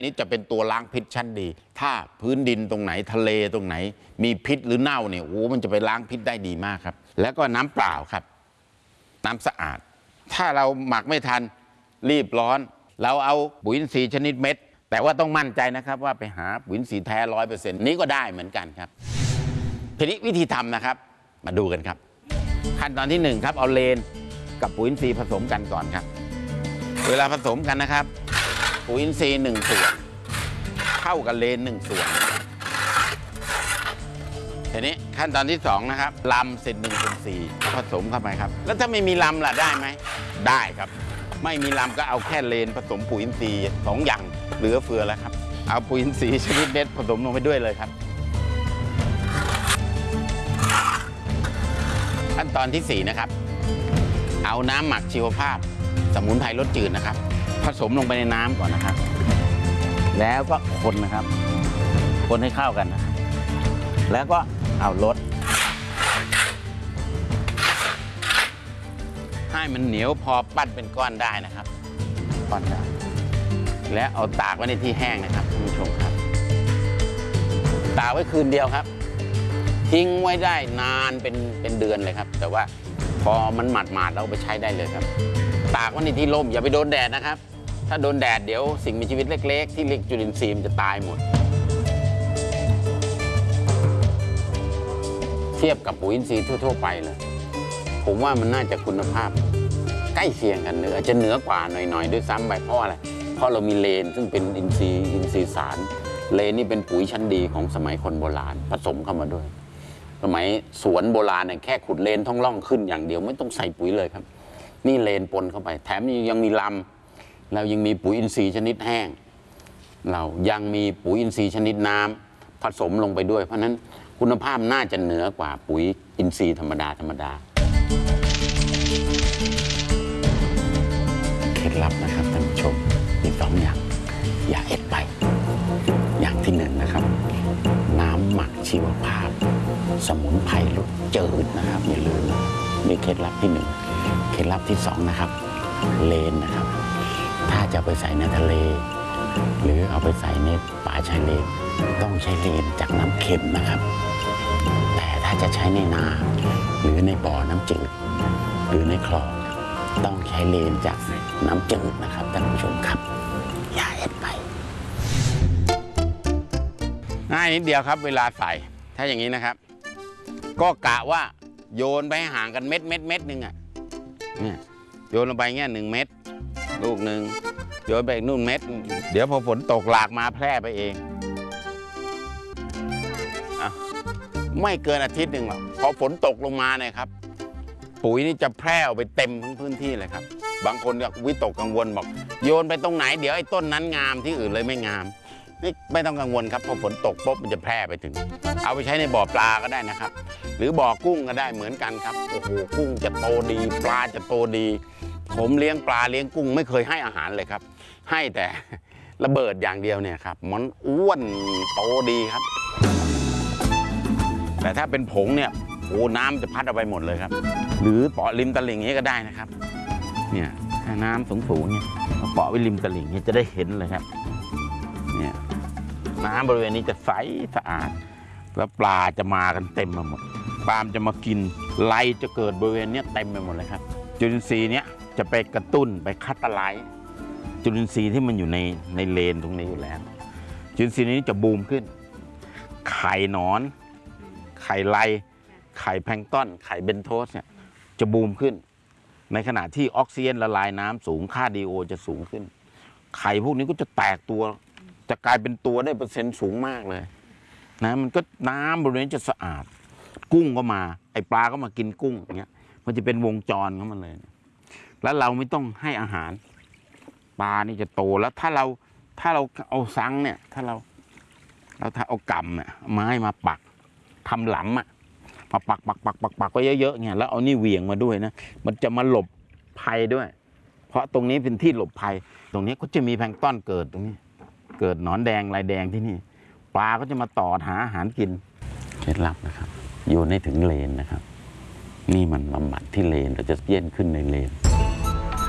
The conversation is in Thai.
นี่จะเป็นตัวล้างพิษชั้นดีถ้าพื้นดินตรงไหนทะเลตรงไหนมีพิษหรือเน่าเนี่ยโอ้มันจะไปล้างพิษได้ดีมากครับแล้วก็น้ำเปล่าครับน้ำสะอาดถ้าเราหมักไม่ทันรีบร้อนเราเอาปุ๋ยอินทรีย์ชนิดเม็ดแต่ว่าต้องมั่นใจนะครับว่าไปหาปุ๋ยอินทรีย์แท้ 100% นี้ก็ได้เหมือนกันครับทีนี้วิธีทำนะครับมาดูกันครับขั้นตอนที่1ครับเอาเลนกับปุ๋ยอินทรีย์ผสมกันก่อนครับเวลาผสมกันนะครับปุ๋ยอินทรีย์1 ส่วนเท่ากับเลน1 ส่วนทีนี้ขั้นตอนที่2นะครับลำเศษ1/4ผสมเข้าไปครับแล้วถ้าไม่มีลำล่ะได้ไหมได้ครับไม่มีลำก็เอาแค่เลนผสมปุ๋ยอินทรีย์2 อย่างเหลือเฟือแล้วครับเอาปุ๋ยอินทรีย์ชนิดเม็ดผสมลงไปด้วยเลยครับขั้นตอนที่4นะครับเอาน้ำหมักชีวภาพสมุนไพรรสจืดนะครับผสมลงไปในน้ำก่อนนะครับแล้วก็คนนะครับคนให้เข้ากันนะแล้วก็เอาลดให้มันเหนียวพอปั้นเป็นก้อนได้นะครับก้อนได้และเอาตากไว้ในที่แห้งนะครับท่านผู้ชมครับตากไว้คืนเดียวครับทิ้งไว้ได้นานเป็นเดือนเลยครับแต่ว่าพอมันหมาดๆเราไปใช้ได้เลยครับตากไว้ในที่ร่มอย่าไปโดนแดดนะครับถ้าโดนแดดเดี๋ยวสิ่งมีชีวิตเล็กๆที่เรียกจุลินทรีย์มันจะตายหมดเทียบกับปุ๋ยอินทรีย์ทั่วๆไปเลยผมว่ามันน่าจะคุณภาพใกล้เคียงกันหรืออาจจะเหนือกว่าหน่อยๆด้วยซ้ำไปเพราะอะไรเพราะเรามีเลนซึ่งเป็นอินทรีย์สารเลนนี่เป็นปุ๋ยชั้นดีของสมัยคนโบราณผสมเข้ามาด้วยสมัยสวนโบราณเนี่ยแค่ขุดเลนท้องร่องขึ้นอย่างเดียวไม่ต้องใส่ปุ๋ยเลยครับนี่เลนปนเข้าไปแถมยังมีลำเรายังมีปุ๋ยอินทรีย์ชนิดแห้งเรายังมีปุ๋ยอินทรีย์ชนิดน้ำผสมลงไปด้วยเพราะนั้นคุณภาพน่าจะเหนือกว่าปุ๋ยอินทรีย์ธรรมดาเคล็ดลับนะครับท่านผู้ชมมี2 อย่างอย่าเอ็ดไปอย่างที่1นะครับน้ำหมักชีวภาพสมุนไพรรสจืดนะครับอย่าลืมนี่เคล็ดลับที่1เคล็ดลับที่2นะครับเลนนะครับถ้าจะไปใส่ในทะเลหรือเอาไปใส่ในป่าชายเลนต้องใช้เลนจากน้ำเค็มนะครับแต่ถ้าจะใช้ในนาหรือในบ่อน้ำจืดหรือในคลองต้องใช้เลนจากน้ำจืดนะครับท่านผู้ชมครับอย่าเอ็ดไปง่ายนิดเดียวครับเวลาใส่ถ้าอย่างนี้นะครับก็กะว่าโยนไปให้ห่างกันเม็ดนึงอ่ะเนี่ยโยนลงไปเงี้ย1 เม็ดลูกหนึ่งโยนไปอีกนู่นเม็ดเดี๋ยวพอฝนตกหลากมาแพร่ไปเองไม่เกินอาทิตย์หนึ่งหรอกพอฝนตกลงมาเนี่ยครับปุ๋ยนี่จะแพร่ออกไปเต็มพื้นที่เลยครับบางคนก็วิตกกังวลบอกโยนไปตรงไหนเดี๋ยวไอ้ต้นนั้นงามที่อื่นเลยไม่งามนี่ไม่ต้องกังวลครับพอฝนตกปุ๊บมันจะแพร่ไปถึงเอาไปใช้ในบ่อปลาก็ได้นะครับหรือบ่อกุ้งก็ได้เหมือนกันครับโอ้โหกุ้งจะโตดีปลาจะโตดีผมเลี้ยงปลาเลี้ยงกุ้งไม่เคยให้อาหารเลยครับให้แต่ระเบิดอย่างเดียวเนี่ยครับมันอ้วนโตดีครับแต่ถ้าเป็นผงเนี่ยโอ้น้ำจะพัดเอาไปหมดเลยครับหรือเปาะริมตลิ่งนี้ก็ได้นะครับเนี่ยถ้าน้ำสูงเนี่ยเปาะไว้ริมตลิ่งเนี่ยจะได้เห็นเลยครับเนี่ยน้ำบริเวณนี้จะใสสะอาดแล้วปลาจะมากันเต็มมาหมดปลาจะมากินไล่จะเกิดบริเวณนี้เต็มไปหมดเลยครับจุลินทรีย์เนี้ยจะไปกระตุ้นไปคัดตะไลจุลินทรีย์ที่มันอยู่ในเลนตรงนี้อยู่แล้วจุลินทรีย์นี้จะบูมขึ้นไข่หนอนไข่ไลไข่แพลงก์ต้นไข่เบนโทสเนี่ยจะบูมขึ้นในขณะที่ออกซิเจนละลายน้ำสูงค่าดีโอจะสูงขึ้นไข่พวกนี้ก็จะแตกตัวจะกลายเป็นตัวได้เปอร์เซ็นต์สูงมากเลยนะมันก็น้ำบริเวณจะสะอาดกุ้งก็มาไอปลาก็มากินกุ้งอย่างเงี้ยมันจะเป็นวงจรของมันเลยแล้วเราไม่ต้องให้อาหารปลานี่จะโตแล้วถ้าเราเอาซังเนี่ยถ้าเอากำเนี่ยไม้มาปักทำหลำอ่ะมาปักไว้เยอะๆเนี่ยแล้วเอานี่เหวี่ยงมาด้วยนะมันจะมาหลบภัยด้วยเพราะตรงนี้เป็นที่หลบภัยตรงนี้ก็จะมีแพลงก์ต้นเกิดตรงนี้เกิดหนอนแดงลายแดงที่นี่ปลาก็จะมาตอดหาอาหารกินเคล็ดลับนะครับโยนให้ถึงเลนนะครับนี่มันบำบัดที่เลนเราจะเย็นขึ้นในเลน